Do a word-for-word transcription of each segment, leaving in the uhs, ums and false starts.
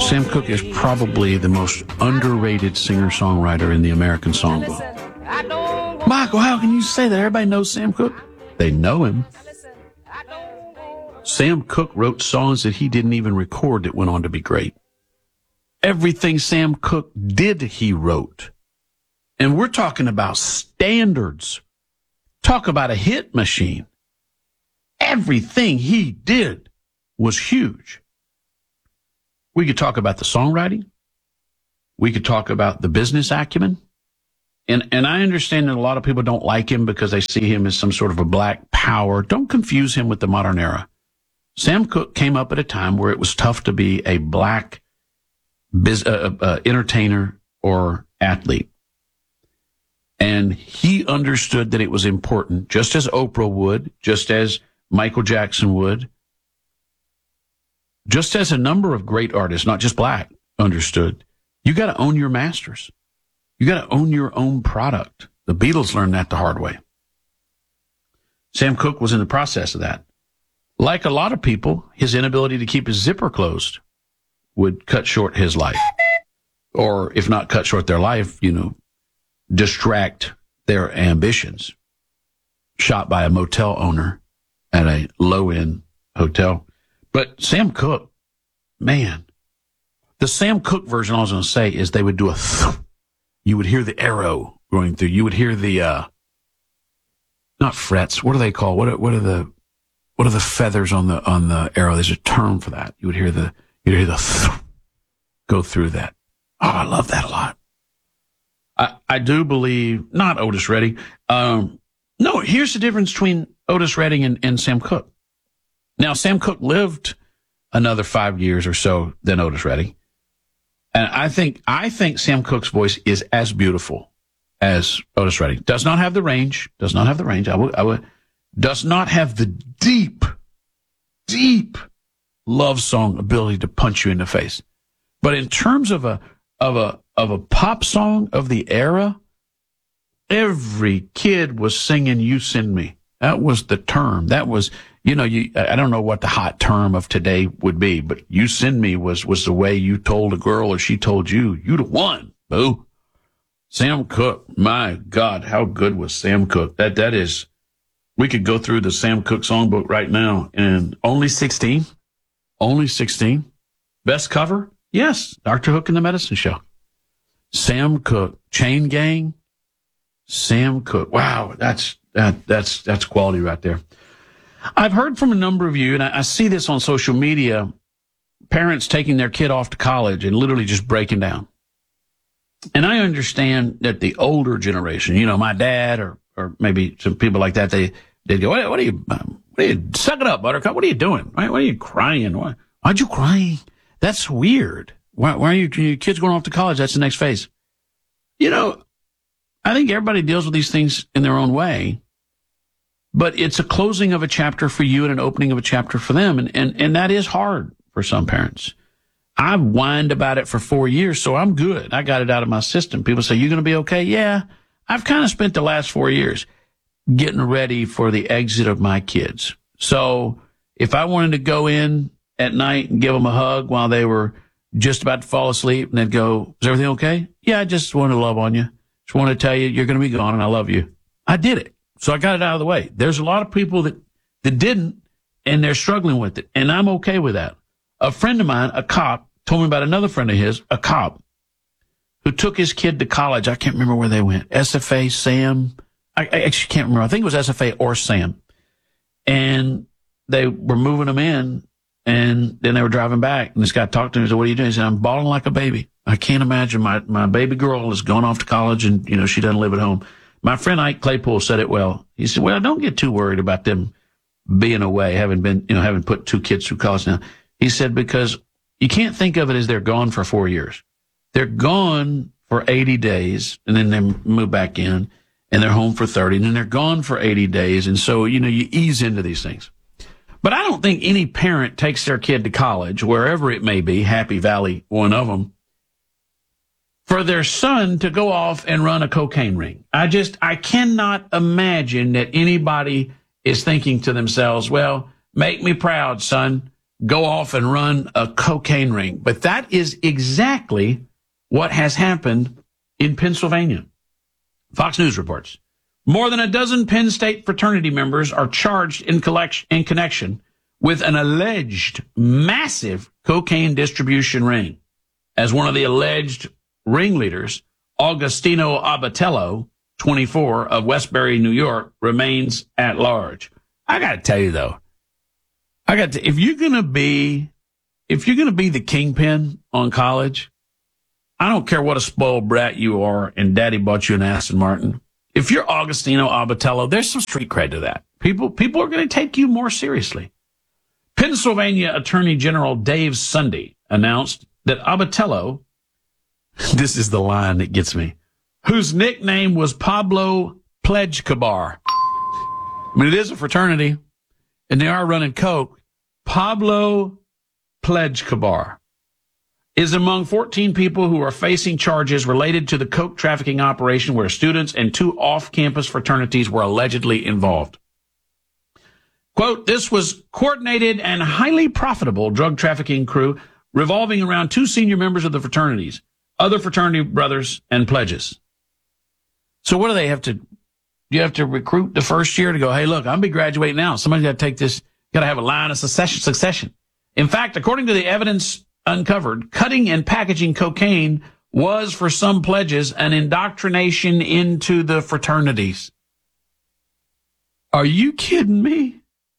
Sam Cooke is probably the most underrated singer-songwriter in the American songbook. Michael, how can you say that? Everybody knows Sam Cooke. They know him. Sam Cooke wrote songs that he didn't even record that went on to be great. Everything Sam Cooke did, he wrote. And we're talking about standards. Talk about a hit machine. Everything he did was huge. We could talk about the songwriting. We could talk about the business acumen. And and I understand that a lot of people don't like him because they see him as some sort of a black power. Don't confuse him with the modern era. Sam Cooke came up at a time where it was tough to be a black biz, uh, uh, entertainer or athlete. And he understood that it was important, just as Oprah would, just as Michael Jackson would, just as a number of great artists, not just black, understood. You got to own your masters. You got to own your own product. The Beatles learned that the hard way. Sam Cooke was in the process of that. Like a lot of people, his inability to keep his zipper closed would cut short his life. Or if not cut short their life, you know, distract their ambitions. Shot by a motel owner at a low-end hotel. But Sam Cooke, man, the Sam Cooke version, all I was going to say is they would do a th- you would hear the arrow going through. You would hear the, uh, not frets. What do they call? What are, what are the, what are the feathers on the, on the arrow? There's a term for that. You would hear the, you'd hear the th- go through that. Oh, I love that a lot. I, I do believe, not Otis Redding. Um, no, here's the difference between Otis Redding and, and Sam Cooke. Now, Sam Cooke lived another five years or so than Otis Redding. And I think, I think Sam Cooke's voice is as beautiful as Otis Redding. Does not have the range, does not have the range. I would, I would, does not have the deep, deep love song ability to punch you in the face. But in terms of a, of a, of a pop song of the era, every kid was singing You Send Me. That was the term. That was, you know, you, I don't know what the hot term of today would be, but You Send Me was, was the way you told a girl or she told you, you the one, boo. Sam Cooke, my God, how good was Sam Cooke? That, that is, we could go through the Sam Cooke songbook right now and only sixteen, only sixteen. Best cover? Yes, Doctor Hook and the Medicine Show. Sam Cooke, Chain Gang, Sam Cooke. Wow, that's, that, that's, that's quality right there. I've heard from a number of you, and I, I see this on social media, parents taking their kid off to college and literally just breaking down. And I understand that the older generation, you know, my dad or, or maybe some people like that, they, they go, what, what are you, what are you, suck it up, Buttercup. What are you doing? Why, why are you crying? Why, why'd you cry? That's weird. Why, why are you, your kids going off to college? That's the next phase. You know, I think everybody deals with these things in their own way. But it's a closing of a chapter for you and an opening of a chapter for them. And, and, and that is hard for some parents. I've whined about it for four years, so I'm good. I got it out of my system. People say, you going to be okay? Yeah. I've kind of spent the last four years getting ready for the exit of my kids. So if I wanted to go in at night and give them a hug while they were just about to fall asleep and they'd go, is everything okay? Yeah, I just want to love on you. Just want to tell you you're going to be gone and I love you. I did it. So I got it out of the way. There's a lot of people that, that didn't, and they're struggling with it. And I'm okay with that. A friend of mine, a cop, told me about another friend of his, a cop, who took his kid to college. I can't remember where they went. S F A, Sam. I, I actually can't remember. I think it was S F A or Sam. And they were moving them in, and then they were driving back. And this guy talked to me and said, what are you doing? He said, I'm bawling like a baby. I can't imagine my, my baby girl has gone off to college and, you know, she doesn't live at home. My friend Ike Claypool said it well. He said, well, don't get too worried about them being away, having been, you know, having put two kids through college now. He said, because you can't think of it as they're gone for four years. They're gone for eighty days, and then they move back in, and they're home for thirty, and then they're gone for eighty days. And so, you know, you ease into these things. But I don't think any parent takes their kid to college, wherever it may be, Happy Valley, one of them, for their son to go off and run a cocaine ring. I just, I cannot imagine that anybody is thinking to themselves, well, make me proud, son. go off and run a cocaine ring. But that is exactly what has happened in Pennsylvania. Fox News reports more than a dozen Penn State fraternity members are charged in, collection, in connection with an alleged massive cocaine distribution ring. As one of the alleged ringleaders, Augustino Abatello, twenty-four, of Westbury, New York, remains at large. I got to tell you, though, I got to, if you're going to be, if you're going to be the kingpin on college, I don't care what a spoiled brat you are and daddy bought you an Aston Martin. If you're Augustino Abatello, there's some street cred to that. People, people are going to take you more seriously. Pennsylvania Attorney General Dave Sunday announced that Abatello, this is the line that gets me, whose nickname was Pablo Pledgecabar. I mean, it is a fraternity, and they are running coke. Pablo Pledgecabar is among fourteen people who are facing charges related to the coke trafficking operation where students and two off-campus fraternities were allegedly involved. Quote, this was coordinated and highly profitable drug trafficking crew revolving around two senior members of the fraternities, other fraternity brothers, and pledges. So what do they have to, you have to recruit the first year to go, hey, look, I'm going to be graduating now. Somebody's got to take this, got to have a line of succession, succession. In fact, according to the evidence uncovered, cutting and packaging cocaine was, for some pledges, an indoctrination into the fraternities. Are you kidding me?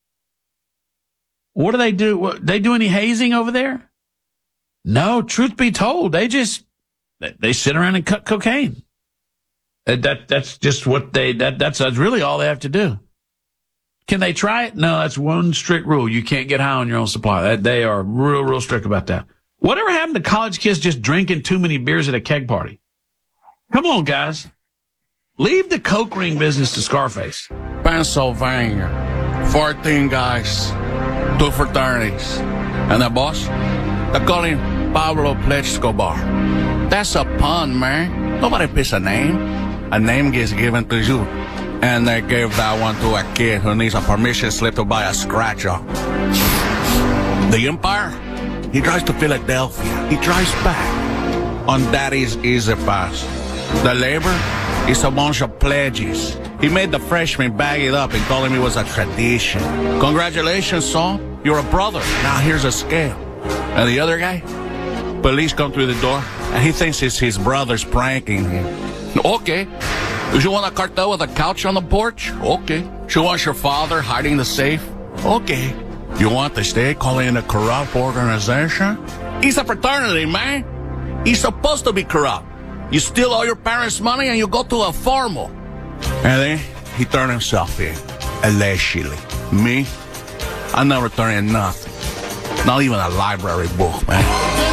What do they do? What, they do any hazing over there? No, truth be told, they just, they sit around and cut cocaine. That, that's just what they, that, that's, that's really all they have to do. Can they try it? No, that's one strict rule. You can't get high on your own supply. That, they are real, real strict about that. Whatever happened to college kids just drinking too many beers at a keg party? Come on, guys. Leave the coke ring business to Scarface. Pennsylvania. fourteen guys. Two fraternities. And the boss? They call him Pablo Pledgecabar. That's a pun, man. Nobody picks a name. A name gets given to you. And they gave that one to a kid who needs a permission slip to buy a scratch-off. The Empire? He drives to Philadelphia. He drives back on Daddy's Easy Pass. The labor is a bunch of pledges. He made the freshman bag it up and told him it was a tradition. Congratulations, son. You're a brother. Now here's a scale. And the other guy? Police come through the door, and he thinks it's his brother's pranking him. Okay. Do you want a cartel with a couch on the porch? Okay. Do you want your father hiding the safe? Okay. You want the state calling it a corrupt organization? He's a fraternity, man. He's supposed to be corrupt. You steal all your parents' money and you go to a formal. And then he turned himself in, allegedly. Me? I never turned in nothing. Not even a library book, man.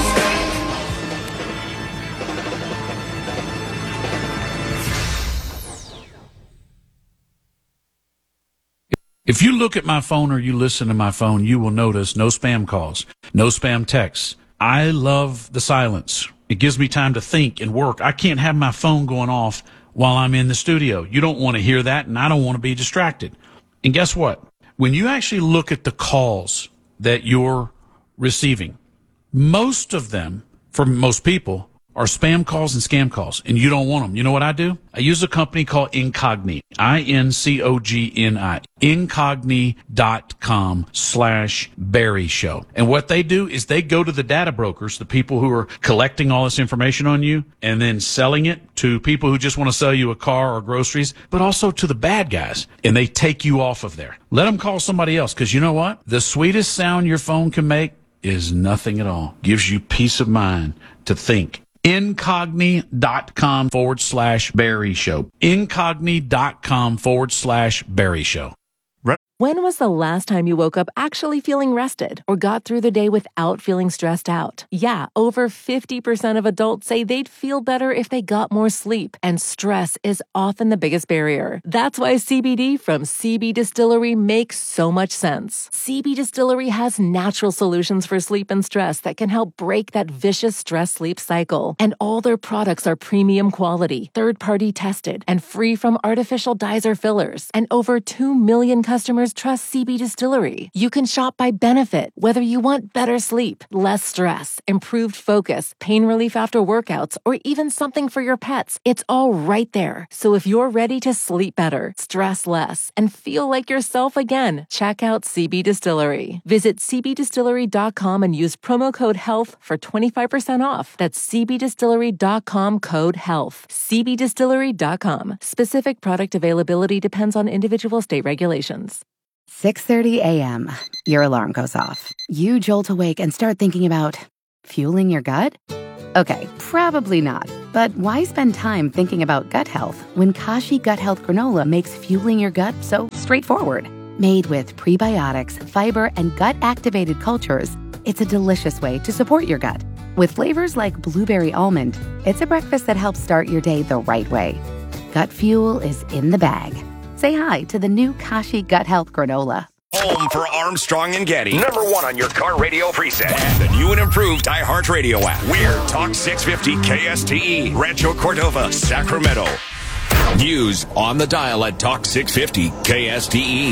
If you look at my phone or you listen to my phone, you will notice no spam calls, no spam texts. I love the silence. It gives me time to think and work. I can't have my phone going off while I'm in the studio. You don't want to hear that, and I don't want to be distracted. And guess what? When you actually look at the calls that you're receiving, most of them, for most people, are spam calls and scam calls, and you don't want them. You know what I do? I use a company called Incogni, I N C O G N I, incogni.com slash Barry Show. And what they do is they go to the data brokers, the people who are collecting all this information on you, and then selling it to people who just want to sell you a car or groceries, but also to the bad guys, and they take you off of there. Let them call somebody else, because you know what? The sweetest sound your phone can make is nothing at all. Gives you peace of mind to think. Incogni.com forward slash Barry Show. Incogni.com forward slash Barry Show. When was the last time you woke up actually feeling rested or got through the day without feeling stressed out? Yeah, over fifty percent of adults say they'd feel better if they got more sleep, and stress is often the biggest barrier. That's why C B D from C B Distillery makes so much sense. C B Distillery has natural solutions for sleep and stress that can help break that vicious stress-sleep cycle. And all their products are premium quality, third-party tested, and free from artificial dyes or fillers. And over two million customers customers trust C B Distillery. You can shop by benefit, whether you want better sleep, less stress, improved focus, pain relief after workouts, or even something for your pets. It's all right there. So if you're ready to sleep better, stress less, and feel like yourself again, check out C B Distillery. Visit c b distillery dot com and use promo code HEALTH for twenty-five percent off. That's c b distillery dot com code HEALTH. c b distillery dot com. Specific product availability depends on individual state regulations. six thirty a.m. Your alarm goes off. You jolt awake and start thinking about fueling your gut? Okay, probably not. But why spend time thinking about gut health when Kashi Gut Health Granola makes fueling your gut so straightforward? Made with prebiotics, fiber, and gut-activated cultures, it's a delicious way to support your gut. With flavors like blueberry almond, it's a breakfast that helps start your day the right way. Gut fuel is in the bag. Say hi to the new Kashi Gut Health Granola. Home for Armstrong and Getty. Number one on your car radio preset. And the new and improved iHeartRadio app. We're Talk six fifty K S T E, Rancho Cordova, Sacramento. News on the dial at Talk six fifty K S T E.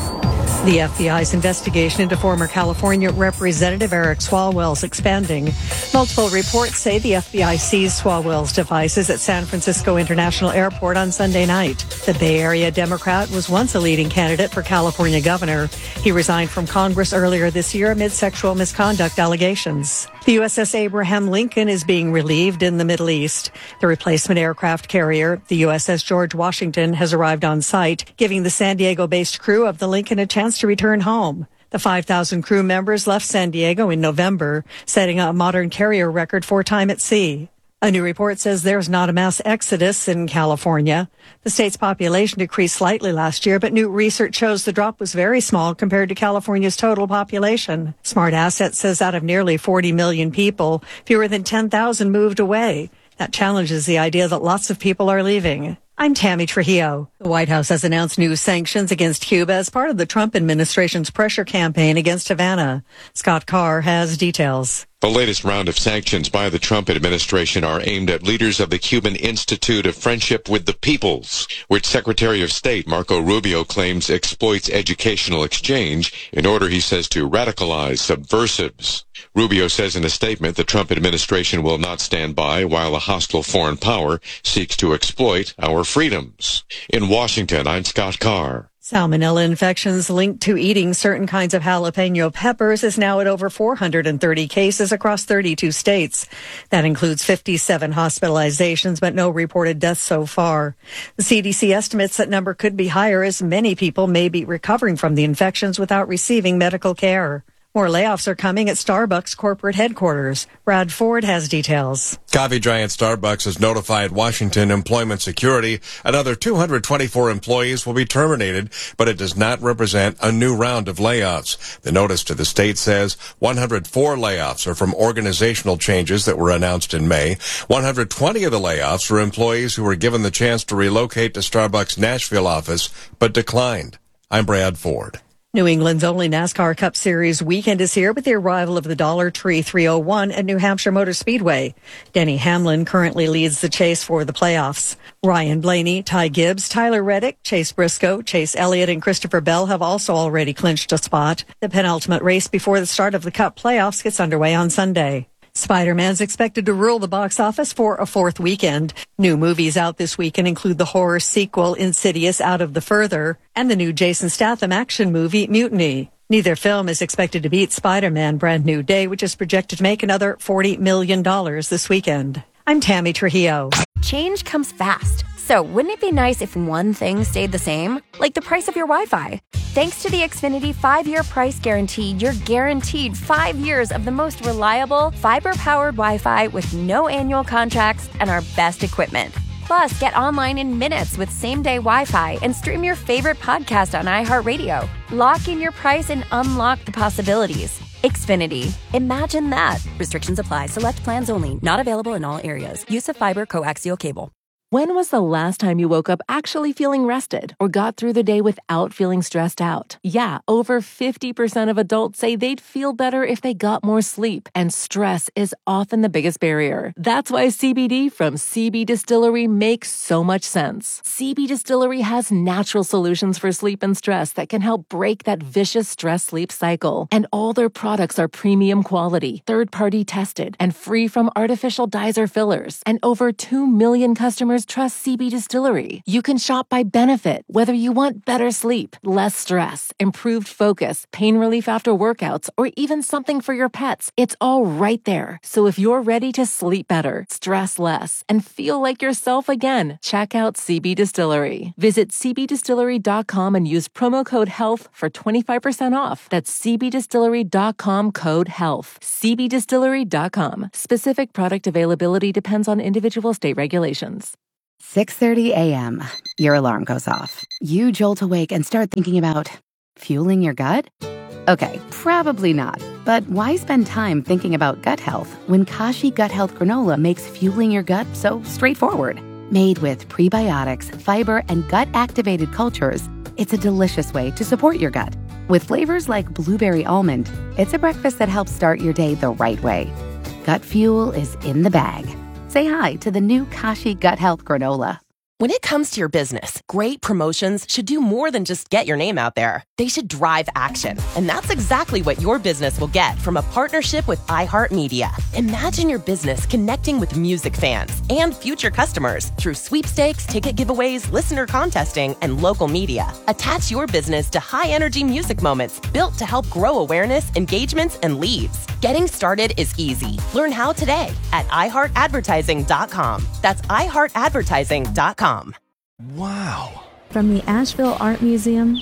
The F B I's investigation into former California Representative Eric Swalwell's expanding. Multiple reports say the F B I seized Swalwell's devices at San Francisco International Airport on Sunday night. The Bay Area Democrat was once a leading candidate for California governor. He resigned from Congress earlier this year amid sexual misconduct allegations. The U S S Abraham Lincoln is being relieved in the Middle East. The replacement aircraft carrier, the U S S George Washington, has arrived on site, giving the San Diego-based crew of the Lincoln a chance to return home. The five thousand crew members left San Diego in November, setting a modern carrier record for time at sea. A new report says there's not a mass exodus in California. The state's population decreased slightly last year, but new research shows the drop was very small compared to California's total population. Smart Asset says out of nearly forty million people, fewer than ten thousand moved away. That challenges the idea that lots of people are leaving. I'm Tammy Trujillo. The White House has announced new sanctions against Cuba as part of the Trump administration's pressure campaign against Havana. Scott Carr has details. The latest round of sanctions by the Trump administration are aimed at leaders of the Cuban Institute of Friendship with the Peoples, which Secretary of State Marco Rubio claims exploits educational exchange in order, he says, to radicalize subversives. Rubio says in a statement the Trump administration will not stand by while a hostile foreign power seeks to exploit our freedoms. In Washington, I'm Scott Carr. Salmonella infections linked to eating certain kinds of jalapeno peppers is now at over four hundred thirty cases across thirty-two states. That includes fifty-seven hospitalizations, but no reported deaths so far. The C D C estimates that number could be higher as many people may be recovering from the infections without receiving medical care. More layoffs are coming at Starbucks corporate headquarters. Brad Ford has details. Coffee giant Starbucks has notified Washington Employment Security another two hundred twenty-four employees will be terminated, but it does not represent a new round of layoffs. The notice to the state says one hundred four layoffs are from organizational changes that were announced in May. one hundred twenty of the layoffs were employees who were given the chance to relocate to Starbucks' Nashville office, but declined. I'm Brad Ford. New England's only NASCAR Cup Series weekend is here with the arrival of the Dollar Tree three oh one at New Hampshire Motor Speedway. Denny Hamlin currently leads the chase for the playoffs. Ryan Blaney, Ty Gibbs, Tyler Reddick, Chase Briscoe, Chase Elliott, and Christopher Bell have also already clinched a spot. The penultimate race before the start of the Cup playoffs gets underway on Sunday. Spider-Man's expected to rule the box office for a fourth weekend. New movies out this weekend include the horror sequel Insidious Out of the Further and the new Jason Statham action movie Mutiny. Neither film is expected to beat Spider-Man Brand New Day, which is projected to make another forty million dollars this weekend. I'm Tammy Trujillo. Change comes fast. So wouldn't it be nice if one thing stayed the same? Like the price of your Wi-Fi. Thanks to the Xfinity five-year price guarantee, you're guaranteed five years of the most reliable, fiber-powered Wi-Fi with no annual contracts and our best equipment. Plus, get online in minutes with same-day Wi-Fi and stream your favorite podcast on iHeartRadio. Lock in your price and unlock the possibilities. Xfinity. Imagine that. Restrictions apply. Select plans only. Not available in all areas. Use of fiber coaxial cable. When was the last time you woke up actually feeling rested or got through the day without feeling stressed out? Yeah, over fifty percent of adults say they'd feel better if they got more sleep, and stress is often the biggest barrier. That's why C B D from C B Distillery makes so much sense. C B Distillery has natural solutions for sleep and stress that can help break that vicious stress-sleep cycle. And all their products are premium quality, third-party tested, and free from artificial dyes or fillers. And over two million customers trust C B Distillery. You can shop by benefit, whether you want better sleep, less stress, improved focus, pain relief after workouts, or even something for your pets. It's all right there. So if you're ready to sleep better, stress less, and feel like yourself again, check out C B Distillery. Visit c b distillery dot com and use promo code HEALTH for twenty-five percent off. That's c b distillery dot com code HEALTH. c b distillery dot com. Specific product availability depends on individual state regulations. six thirty a.m. Your alarm goes off. You jolt awake and start thinking about fueling your gut? Okay, probably not. But why spend time thinking about gut health when Kashi Gut Health Granola makes fueling your gut so straightforward? Made with prebiotics, fiber, and gut-activated cultures, it's a delicious way to support your gut. With flavors like blueberry almond, it's a breakfast that helps start your day the right way. Gut fuel is in the bag. Say hi to the new Kashi Gut Health Granola. When it comes to your business, great promotions should do more than just get your name out there. They should drive action. And that's exactly what your business will get from a partnership with iHeartMedia. Imagine your business connecting with music fans and future customers through sweepstakes, ticket giveaways, listener contesting, and local media. Attach your business to high-energy music moments built to help grow awareness, engagements, and leads. Getting started is easy. Learn how today at i heart advertising dot com. That's i heart advertising dot com. Wow. From the Asheville Art Museum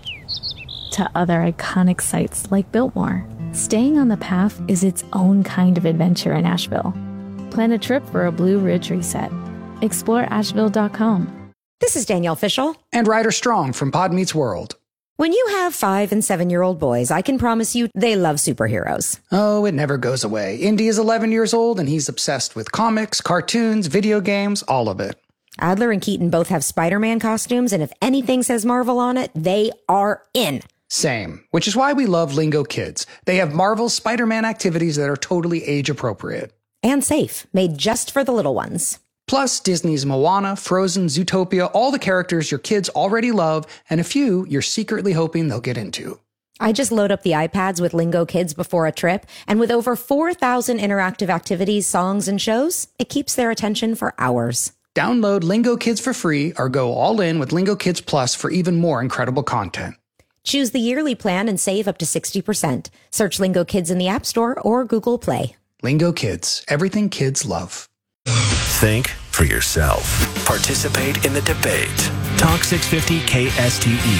to other iconic sites like Biltmore, staying on the path is its own kind of adventure in Asheville. Plan a trip for a Blue Ridge reset. Explore asheville dot com. This is Danielle Fishel. And Ryder Strong from Pod Meets World. When you have five and seven-year-old boys, I can promise you they love superheroes. Oh, it never goes away. Indy is eleven years old, and he's obsessed with comics, cartoons, video games, all of it. Adler and Keaton both have Spider-Man costumes, and if anything says Marvel on it, they are in. Same, which is why we love Lingo Kids. They have Marvel's Spider-Man activities that are totally age-appropriate. And safe, made just for the little ones. Plus, Disney's Moana, Frozen, Zootopia, all the characters your kids already love, and a few you're secretly hoping they'll get into. I just load up the iPads with Lingo Kids before a trip, and with over four thousand interactive activities, songs, and shows, it keeps their attention for hours. Download Lingo Kids for free or go all in with Lingo Kids Plus for even more incredible content. Choose the yearly plan and save up to sixty percent. Search Lingo Kids in the App Store or Google Play. Lingo Kids, everything kids love. Think for yourself. Participate in the debate. Talk six fifty K S T E.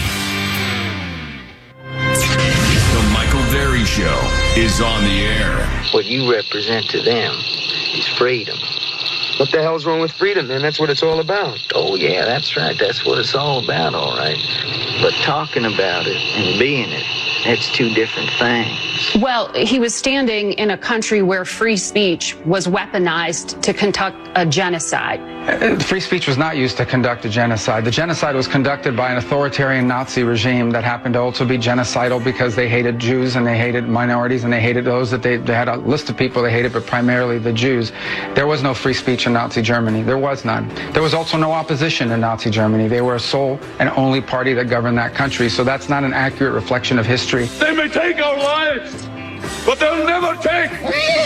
The Michael Berry Show is on the air. What you represent to them is freedom. What the hell's wrong with freedom, man? That's what it's all about. Oh, yeah, that's right. That's what it's all about, all right. But talking about it and being it, that's two different things. Well, he was standing in a country where free speech was weaponized to conduct a genocide. Uh, free speech was not used to conduct a genocide. The genocide was conducted by an authoritarian Nazi regime that happened to also be genocidal because they hated Jews and they hated minorities and they hated those that they, they had a list of people they hated, but primarily the Jews. There was no free speech in Nazi Germany. There was none. There was also no opposition in Nazi Germany. They were a sole and only party that governed that country. So that's not an accurate reflection of history. They may take our lives, but they'll never take